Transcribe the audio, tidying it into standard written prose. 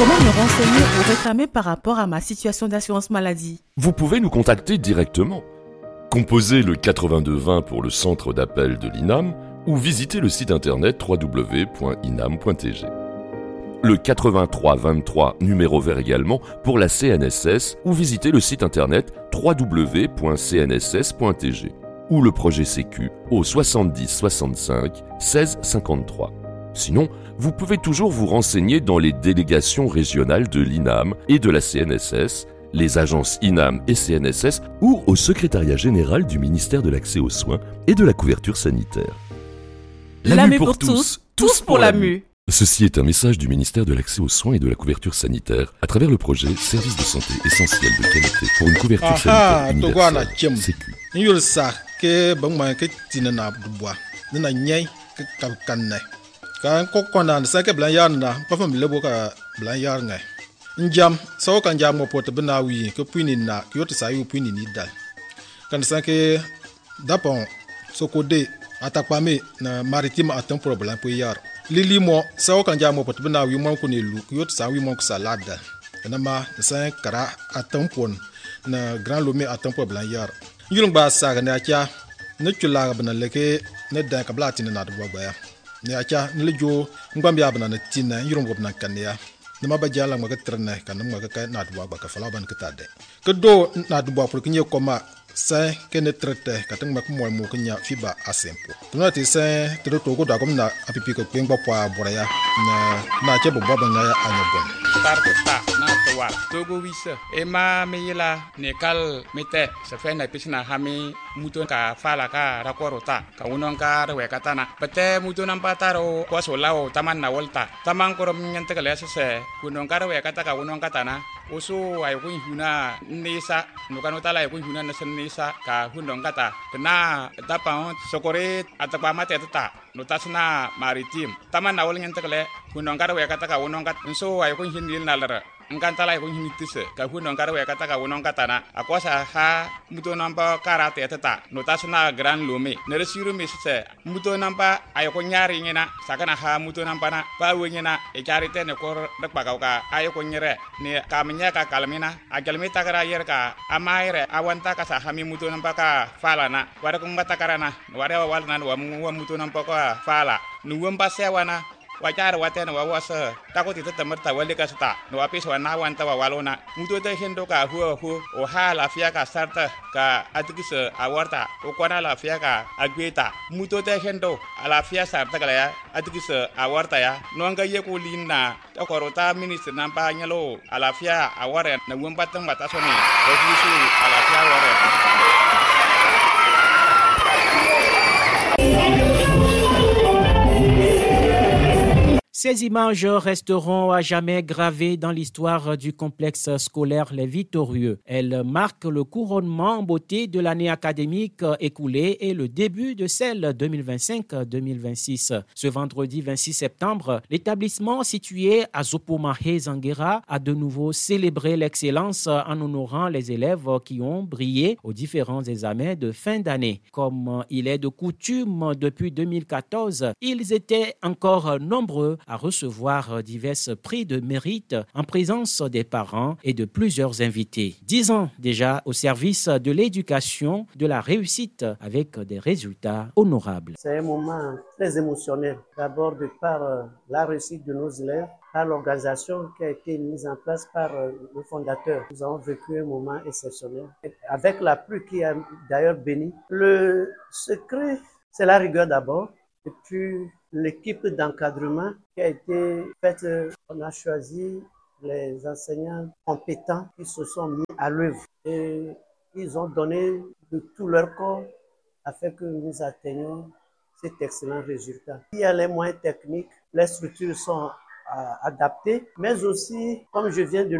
Comment me renseigner ou réclamer par rapport à ma situation d'assurance maladie? Vous pouvez nous contacter directement. Composez le 8220 pour le centre d'appel de l'INAM ou visitez le site internet www.inam.tg. Le 8323 numéro vert également pour la CNSS ou visitez le site internet www.cnss.tg ou le projet Sécu au 70 65 16 53. Sinon, vous pouvez toujours vous renseigner dans les délégations régionales de l'INAM et de la CNSS, les agences INAM et CNSS ou au secrétariat général du ministère de l'Accès aux soins et de la couverture sanitaire. La MU pour tous, tous pour la MU. Ceci est un message du ministère de l'Accès aux soins et de la couverture sanitaire à travers le projet Service de santé essentiel de qualité pour une couverture sanitaire universelle. Sécu. Kan ko konan sa ke blan yarna pa fam lebo ka blan yarnga njam so kan jam mo pot bna wi ko puni na ko to sa yu puni ni dal kan sa ke dapon so ko de atakpame na maritime atam problem po yar lili mo so kan jam mo pot bna wi mo ko ne lu ko to sa wi mo ko salada na ma sa kara atam pon na grand lomé atam po blan yar yulung ba sa ga na cha ne chula bna leke ne da ka blati na do ba ne acha ne jo ngwambia bana na tina yurum go bana kania ne ma ba jala ma ka trene kan ma ka na do ba ka fala ban ka tade ke do na do ba pour kinye koma sa ke ne trete ka tan ma ko mo ko nya fiba asempo tuna ti sa to to go da ko na apipi ko pengba pa boraya na che bo ba nga ya anyobon tarta na to wa togo wisa e ma me yela ne kal mete se fe na pisna hami muto ka fala ka rakorota ka unon ka rewe katana pete muto nampa taro ko so lao taman na volta taman ko nyante ka lesa se unon ka rewe kata ka unon katana usu ay ko huna nisa no kanota la ko huna na nisa ka unon kata na tapa sokore atapa mate tata no tasna maritim taman na wol nyante ka le unon ka rewe kata ka unon kat so ay ko hindi na lara ngantala ko hinitise ka huno ngara we kata ka wonon katana akosa ha muto namba karate tata no tasna grand lome ne resiru mi se muto namba ay ko nyari ngina sakana ha muto namba na pa we ngina e charite ne ko dak pa ka ay ko nyere ne ka menya ka kalmina agalmi takara yer ka amaire awanta ka sa hami muto namba ka fala na wara ko ngata karana wara wal nan wa muto namba ka fala nu wamba sewana wajar watena wa wasa tako ti tata marta wale ka sta no apis wa na wanta wa walona muto te hendo ka hu o ha la fia ka sarta ka atikisa awarta o kwana la fia ka agweta muto te hendo ala fia sarta ka ya atikisa awarta ya no nga ye ko linna ta korota minister nampa nyalo ala fia aware na wumba tang bata soni o fisu ala fia aware. Ces images resteront à jamais gravées dans l'histoire du complexe scolaire Les Victorieux. Elles marquent le couronnement en beauté de l'année académique écoulée et le début de celle 2025-2026. Ce vendredi 26 septembre, l'établissement situé à Zopomahé Zanguera a de nouveau célébré l'excellence en honorant les élèves qui ont brillé aux différents examens de fin d'année. Comme il est de coutume depuis 2014, ils étaient encore nombreux à recevoir divers prix de mérite en présence des parents et de plusieurs invités. 10 ans déjà au service de l'éducation, de la réussite avec des résultats honorables. C'est un moment très émotionnel, d'abord de par la réussite de nos élèves, par l'organisation qui a été mise en place par le fondateur. Nous avons vécu un moment exceptionnel, avec la pluie qui a d'ailleurs béni. Le secret, c'est la rigueur d'abord, et puis l'équipe d'encadrement qui a été faite. On a choisi les enseignants compétents qui se sont mis à l'œuvre et ils ont donné de tout leur corps afin que nous atteignions cet excellent résultat. Il y a les moyens techniques, les structures sont adaptées, mais aussi, comme je viens de